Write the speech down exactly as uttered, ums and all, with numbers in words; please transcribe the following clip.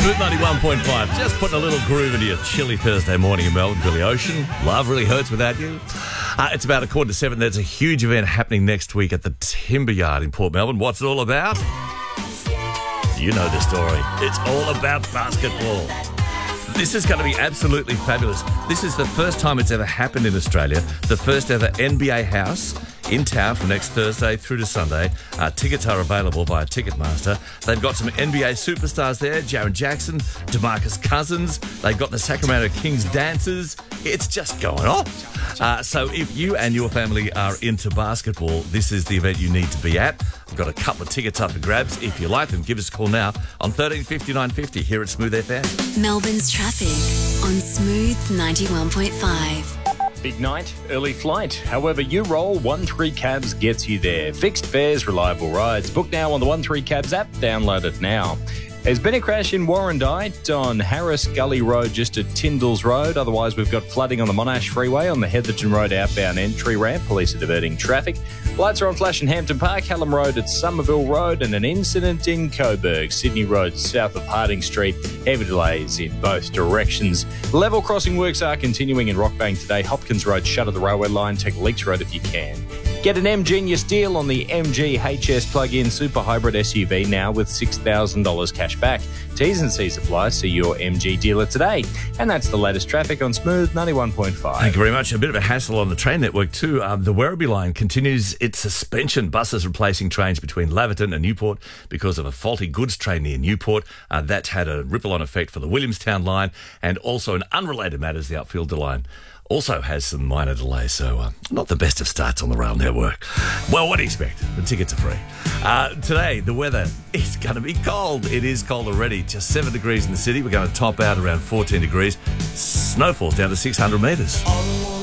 Smooth ninety-one point five. Just putting a little groove into your chilly Thursday morning in Melbourne. Billy Ocean. Love really hurts without you. Uh, it's about a quarter to seven. There's a huge event happening next week at the Timber Yard in Port Melbourne. What's it all about? You know the story. It's all about basketball. This is going to be absolutely fabulous. This is the first time it's ever happened in Australia. The first ever N B A house in town from next Thursday through to Sunday. Uh, tickets are available via Ticketmaster. They've got some N B A superstars there. Jaren Jackson, DeMarcus Cousins. They've got the Sacramento Kings dancers. It's just going off. Uh, so if you and your family are into basketball, this is the event you need to be at. I've got a couple of tickets up for grabs. If you like them, give us a call now on thirteen fifty-nine fifty here at Smooth F M. Melbourne's traffic on Smooth ninety-one point five. Big night, early flight. However you roll, one three Cabs gets you there. Fixed fares, reliable rides. Book now on the one three Cabs app. Download it now. There's been a crash in Warrandyte on Harris Gully Road just at Tyndall's Road. Otherwise, we've got flooding on the Monash Freeway on the Heatherton Road outbound entry ramp. Police are diverting traffic. Lights are on flash in Hampton Park, Hallam Road at Somerville Road, and an incident in Coburg, Sydney Road south of Harding Street. Heavy delays in both directions. Level crossing works are continuing in Rockbank today. Hopkins Road shut at the railway line. Take Leaks Road if you can. Get an M-Genius deal on the M G H S plug-in super hybrid S U V now with six thousand dollars cash back. T's and C's apply. See your M G dealer today. And that's the latest traffic on Smooth ninety-one point five. Thank you very much. A bit of a hassle on the train network too. Um, the Werribee line continues its suspension. Buses replacing trains between Laverton and Newport because of a faulty goods train near Newport. Uh, that's had a ripple-on effect for the Williamstown line, and also in unrelated matters, the Upfielder line also has some minor delays, so uh, not the best of starts on the rail network. Well, what do you expect? The tickets are free. Uh, today, the weather is going to be cold. It is cold already. Just seven degrees in the city. We're going to top out around fourteen degrees. Snowfall's down to six hundred metres.